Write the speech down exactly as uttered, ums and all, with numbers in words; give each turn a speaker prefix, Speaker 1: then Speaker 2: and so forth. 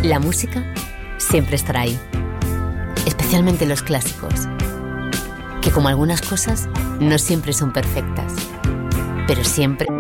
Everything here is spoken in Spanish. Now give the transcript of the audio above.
Speaker 1: La música siempre estará ahí, especialmente los clásicos, que como algunas cosas no siempre son perfectas, pero siempre